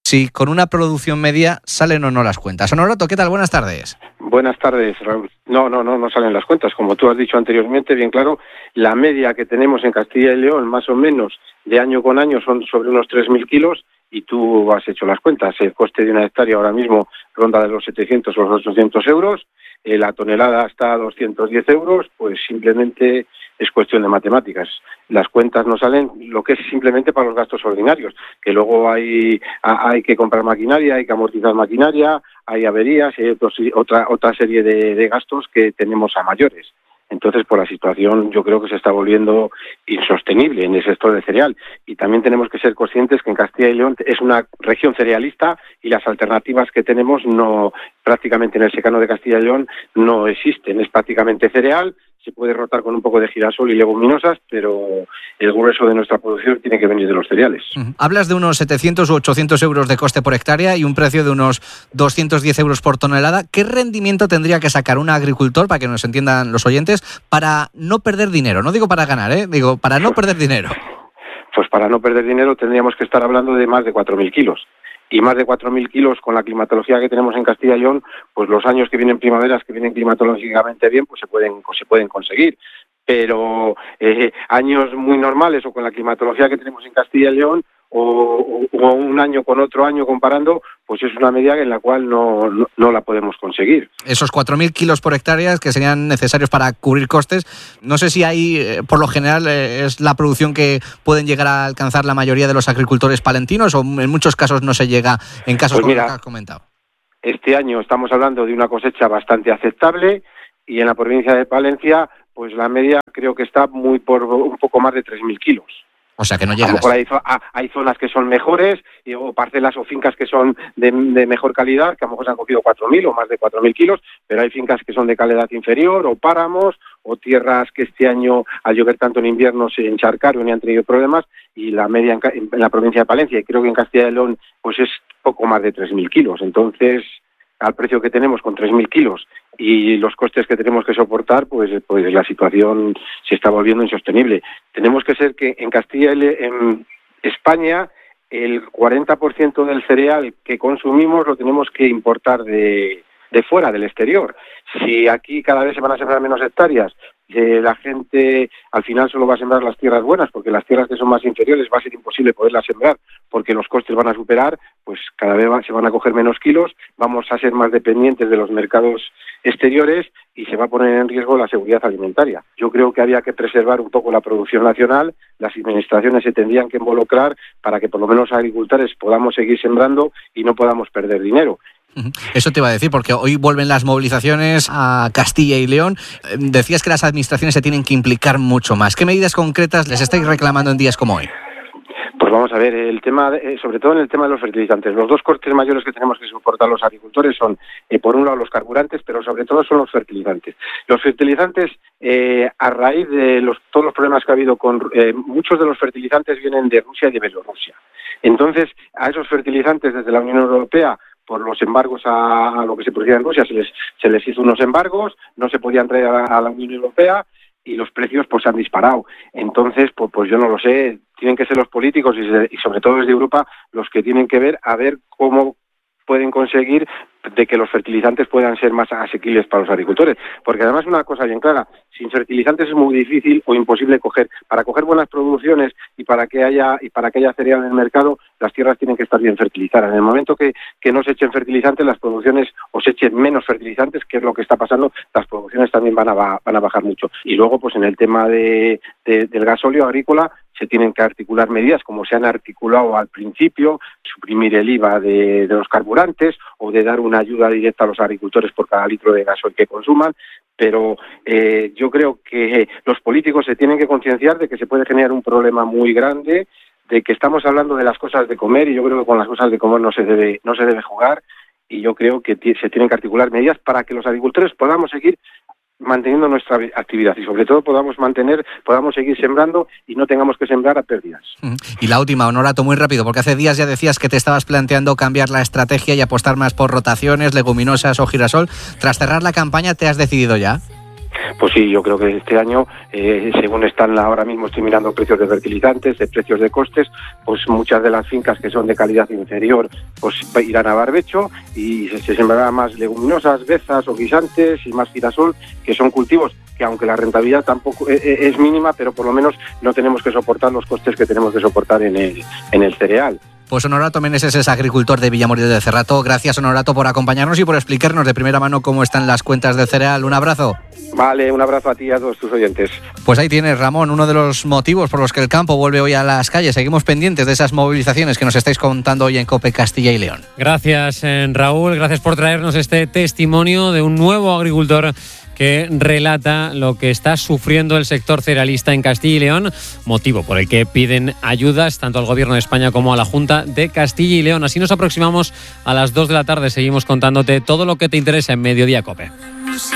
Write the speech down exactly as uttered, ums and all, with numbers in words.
si con una producción media salen o no las cuentas. Honorato, ¿qué tal? Buenas tardes. Buenas tardes, Raúl. No, no, no, no salen las cuentas. Como tú has dicho anteriormente, bien claro, la media que tenemos en Castilla y León, más o menos, de año con año, son sobre unos tres mil kilos, y tú has hecho las cuentas. El coste de una hectárea ahora mismo ronda de los setecientos o los ochocientos euros, eh, la tonelada está a doscientos diez euros, pues simplemente es cuestión de matemáticas. Las cuentas no salen, lo que es simplemente para los gastos ordinarios, que luego hay hay que comprar maquinaria, hay que amortizar maquinaria, hay averías y hay otros, otra otra serie de, de gastos que tenemos a mayores. Entonces, por la situación, yo creo que se está volviendo insostenible en el sector del cereal. Y también tenemos que ser conscientes que en Castilla y León es una región cerealista y las alternativas que tenemos no, prácticamente en el secano de Castilla y León no existen. Es prácticamente cereal, se puede rotar con un poco de girasol y leguminosas, pero el grueso de nuestra producción tiene que venir de los cereales. Uh-huh. Hablas de unos setecientos u ochocientos euros de coste por hectárea y un precio de unos doscientos diez euros por tonelada. ¿Qué rendimiento tendría que sacar un agricultor, para que nos entiendan los oyentes, para no perder dinero? No digo para ganar, ¿eh? Digo para no perder dinero. Pues para no perder dinero tendríamos que estar hablando de más de cuatro mil kilos. Y más de cuatro mil kilos con la climatología que tenemos en Castilla y León, pues los años que vienen primaveras, que vienen climatológicamente bien, pues se pueden se pueden conseguir. Pero eh, años muy normales o con la climatología que tenemos en Castilla y León, o, o, o un año con otro año comparando, pues es una media en la cual no, no, no la podemos conseguir. Esos cuatro mil kilos por hectárea que serían necesarios para cubrir costes, no sé si ahí, eh, por lo general, eh, es la producción que pueden llegar a alcanzar la mayoría de los agricultores palentinos, o en muchos casos no se llega en casos pues como mira, los que has comentado. Este año estamos hablando de una cosecha bastante aceptable, y en la provincia de Palencia, pues la media creo que está muy por un poco más de tres mil kilos. O sea que no llega. A lo mejor hay, hay zonas que son mejores, o parcelas o fincas que son de, de mejor calidad, que a lo mejor se han cogido cuatro mil o más de cuatro mil kilos, pero hay fincas que son de calidad inferior, o páramos, o tierras que este año, al llover tanto en invierno, se encharcaron y han tenido problemas, y la media en, en la provincia de Palencia, y creo que en Castilla y León, pues es poco más de tres mil kilos. Entonces, al precio que tenemos con tres mil kilos y los costes que tenemos que soportar, pues, pues la situación se está volviendo insostenible. Tenemos que ser que en Castilla y León, en España, el cuarenta por ciento del cereal que consumimos lo tenemos que importar de, de fuera, del exterior. Si aquí cada vez se van a sembrar menos hectáreas, eh, la gente al final solo va a sembrar las tierras buenas, porque las tierras que son más inferiores va a ser imposible poderlas sembrar, porque los costes van a superar, pues cada vez va, se van a coger menos kilos, vamos a ser más dependientes de los mercados exteriores y se va a poner en riesgo la seguridad alimentaria. Yo creo que había que preservar un poco la producción nacional, las administraciones se tendrían que involucrar para que por lo menos los agricultores podamos seguir sembrando y no podamos perder dinero. Eso te iba a decir, porque hoy vuelven las movilizaciones a Castilla y León. Decías que las administraciones se tienen que implicar mucho más. ¿Qué medidas concretas les estáis reclamando en días como hoy? Pues vamos a ver, el tema, de, sobre todo en el tema de los fertilizantes. Los dos costes mayores que tenemos que soportar los agricultores son, eh, por un lado, los carburantes, pero sobre todo son los fertilizantes. Los fertilizantes, eh, a raíz de los, todos los problemas que ha habido con... Eh, muchos de los fertilizantes vienen de Rusia y de Bielorrusia. Entonces, a esos fertilizantes desde la Unión Europea, por los embargos a, a lo que se producía en Rusia, se les, se les hizo unos embargos, no se podían traer a, a la Unión Europea y los precios pues se han disparado. Entonces, pues, pues yo no lo sé, tienen que ser los políticos y, se, y sobre todo desde Europa los que tienen que ver a ver cómo pueden conseguir de que los fertilizantes puedan ser más asequibles para los agricultores, porque además una cosa bien clara, sin fertilizantes es muy difícil o imposible coger, para coger buenas producciones y para que haya y para que haya cereal en el mercado, las tierras tienen que estar bien fertilizadas. En el momento que, que no se echen fertilizantes, las producciones o se echen menos fertilizantes, que es lo que está pasando, las producciones también van a van a bajar mucho. Y luego, pues en el tema de, de del gasóleo agrícola, se tienen que articular medidas como se han articulado al principio, suprimir el I V A de, de los carburantes o de dar una ayuda directa a los agricultores por cada litro de gasoil que consuman, pero eh, yo creo que los políticos se tienen que concienciar de que se puede generar un problema muy grande, de que estamos hablando de las cosas de comer y yo creo que con las cosas de comer no se debe, no se debe jugar y yo creo que t- se tienen que articular medidas para que los agricultores podamos seguir manteniendo nuestra actividad y sobre todo podamos mantener, podamos seguir sembrando y no tengamos que sembrar a pérdidas. Y la última, Honorato, muy rápido, porque hace días ya decías que te estabas planteando cambiar la estrategia y apostar más por rotaciones, leguminosas o girasol. Tras cerrar la campaña, ¿te has decidido ya? Pues sí, yo creo que este año, eh, según están ahora mismo, estoy mirando precios de fertilizantes, de precios de costes, pues muchas de las fincas que son de calidad inferior, pues irán a barbecho y se, se sembrarán más leguminosas, bezas o guisantes y más girasol, que son cultivos que aunque la rentabilidad tampoco es, es mínima, pero por lo menos no tenemos que soportar los costes que tenemos que soportar en el, en el cereal. Pues Honorato Meneses es agricultor de Villamoriles de Cerrato. Gracias, Honorato, por acompañarnos y por explicarnos de primera mano cómo están las cuentas del cereal. Un abrazo. Vale, un abrazo a ti y a todos tus oyentes. Pues ahí tienes, Ramón, uno de los motivos por los que el campo vuelve hoy a las calles. Seguimos pendientes de esas movilizaciones que nos estáis contando hoy en COPE Castilla y León. Gracias, Raúl. Gracias por traernos este testimonio de un nuevo agricultor que relata lo que está sufriendo el sector cerealista en Castilla y León, motivo por el que piden ayudas tanto al Gobierno de España como a la Junta de Castilla y León. Así nos aproximamos a las dos de la tarde. Seguimos contándote todo lo que te interesa en Mediodía COPE.